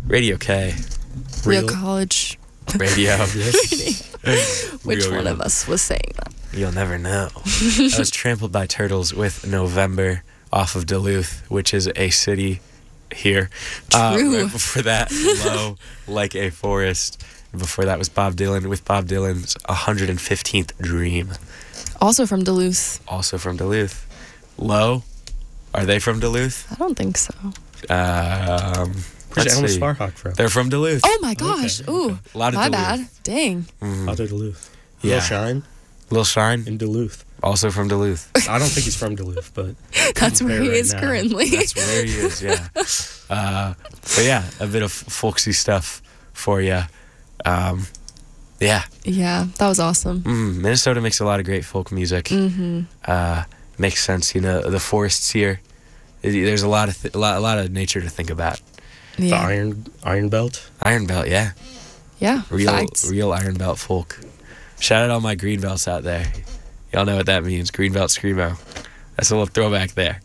Radio K. Real college. Radio. Which one of us was saying that? You'll never know. I was trampled by turtles with November off of Duluth, which is a city here. True. Right before that, Low, Like a Forest. And before that was Bob Dylan with Bob Dylan's 115th Dream. Also from Duluth. Also from Duluth. Low, are they from Duluth? I don't think so. Where's Let's Alan see. Sparhawk from? They're from Duluth. Oh my gosh. Okay. Ooh. A lot of My Duluth. bad. Dang. Out of Duluth. Yeah. Lil Shine Lil Shine, in Duluth. also from Duluth. I don't think he's from Duluth, but That's where he right is now. currently. That's where he is, yeah. But yeah, a bit of folksy stuff for you. Yeah, Yeah, that was awesome. Minnesota makes a lot of great folk music. Makes sense, you know. The forests here, there's a lot of a lot of nature to think about. the Yeah. Iron Belt. Iron Belt, yeah, Yeah. real Facts. Iron Belt folk. Shout out all my green belts out there. Y'all know what that means. Green belt screamo. That's a little throwback there.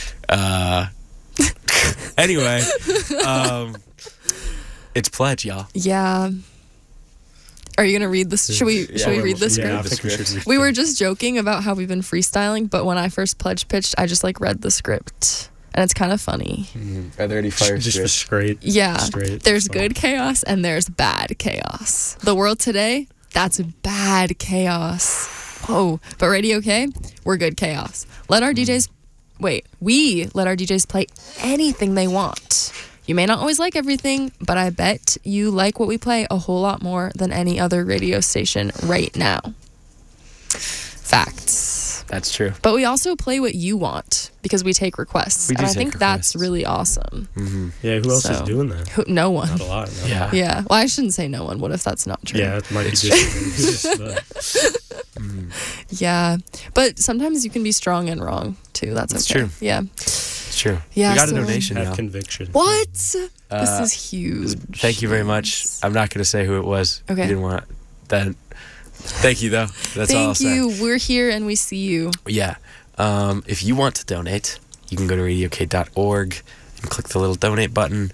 Anyway, it's pledge, y'all. Yeah. Are you gonna read this? Should we read the Yeah, I script? think we should read We the- were just joking about how we've been freestyling, but when I first pledge pitched, I just like read the script, and it's kind of funny. Are there any fire just for straight. Yeah, Straight. there's So- good chaos and there's bad chaos. The world today, that's bad chaos. Whoa, but Radio K, we're good chaos. We let our DJs play anything they want. You may not always like everything, but I bet you like what we play a whole lot more than any other radio station right now. Facts. That's true. But we also play what you want because we take requests. We do and I take think that's requests. really awesome. Yeah, who else is So- doing that? No one. Not a lot. No. Yeah. Yeah. Well, I shouldn't say no one. What if that's not true? Yeah, it might be It's just Yeah. But sometimes you can be strong and wrong too. That's It's okay. true. Yeah. It's true. Yeah, We got a so- donation have now. conviction. What? This is huge. Thank you very much. I'm not going to say who it was. Okay. You didn't want that. Thank you, though. That's all I'll Thank you. say. We're here and we see you. Yeah. If you want to donate, you can go to radiok.org and click the little donate button.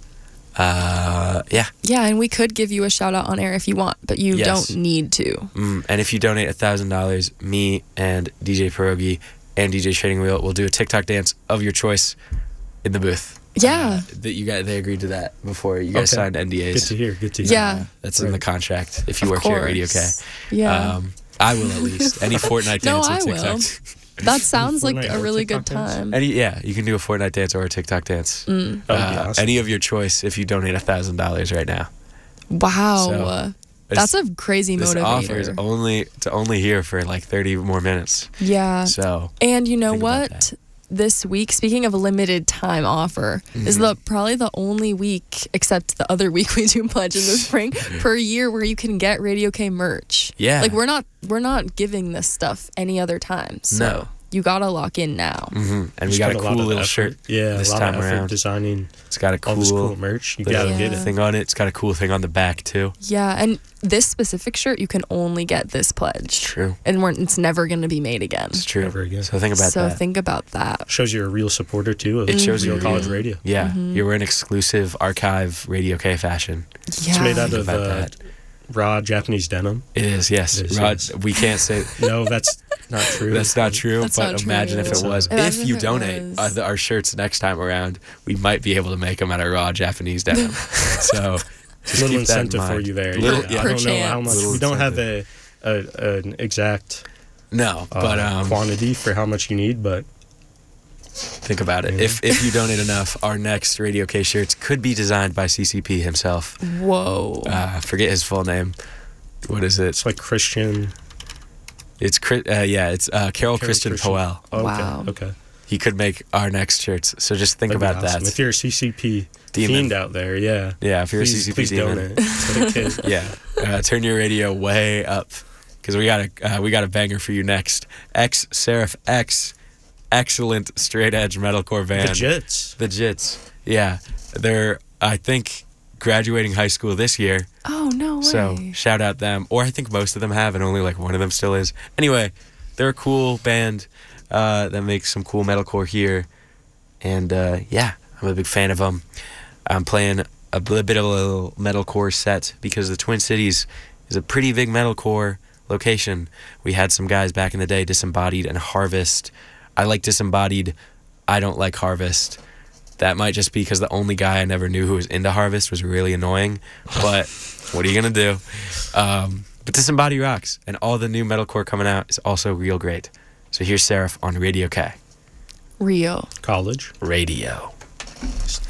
Yeah. Yeah, and we could give you a shout out on air if you want, but you Yes. don't need to. And if you donate $1,000, me and DJ Pierogi and DJ Trading Wheel will do a TikTok dance of your choice in the booth. Yeah. They agreed to that before. You guys Okay. signed NDAs. Good to hear. Good to hear. Yeah. That's in the contract if you Of work here at course. Radio K. Yeah. I will at least. Any Fortnite No, dance or I will. TikTok. That sounds like Fortnite a or really TikTok good dance? time. Yeah, you can do a Fortnite dance or a TikTok dance. That would be awesome. Any of your choice if you donate $1,000 right now. Wow. So, That's a crazy This offer is motivator. only here for like 30 more minutes. Yeah. So And you know Think about what? that. This week, speaking of a limited time offer, is probably the only week, except the other week we do pledge in the spring, per year where you can get Radio K merch. Yeah. Like we're not giving this stuff any other time. So No. you gotta lock in now. and we Just got a put lot cool of little effort. shirt. Yeah, this a lot time of effort around. designing It's got a all this cool cool merch. You little gotta get Yeah. it. thing on it. It's got a cool thing on the back too. Yeah, and this specific shirt you can only get this pledge. True. And it's never gonna be made again. It's true. Never again. So think about So that. think about that. Shows you're a real supporter too. Of It shows real you're college real. radio. Yeah, you're wearing exclusive archive Radio K fashion. Yeah. It's made out Think of about that. raw Japanese denim. It is, yes. It is, Rod, yes. we can't say No, that's not true. that's not true, That's but not imagine if true. it was. Imagine If you if it donate was. our shirts next time around, we might be able to make them out of raw Japanese denim. So just Little keep that in incentive for mind. you there. Little, I yeah. Per don't know how chance. much. Little We don't have incentive. an exact No, but quantity for how much you need, but think about it. Yeah. If you donate enough, our next Radio K shirts could be designed by CCP himself. Whoa. Forget his full name. What is it? it's like Christian. It's Carol Christian Poel. Oh, Wow. Okay. He could make our next shirts. So just think That'd be about awesome. that. If you're a CCP Demon. fiend out there, yeah. Yeah, if you're please, a CCP please demon. donate. For the kid. Yeah, turn your radio way up because we got a banger for you next. X Seraph X, excellent straight edge metalcore band. The Jits. The Jits. Yeah, they're I think graduating high school this year. Oh no way. So shout out them, or I think most of them have, and only like one of them still is. Anyway, they're a cool band that makes some cool metalcore here, and yeah, I'm a big fan of them. I'm playing bit of a little metalcore set because the Twin Cities is a pretty big metalcore location. We had some guys back in the day, Disembodied and Harvest. I like Disembodied. I don't like Harvest. That might just be because the only guy I never knew who was into Harvest was really annoying. But what are you going to do? But Disembodied rocks. And all the new metalcore coming out is also real great. So here's Seraph on Radio K. Rio. College. Radio.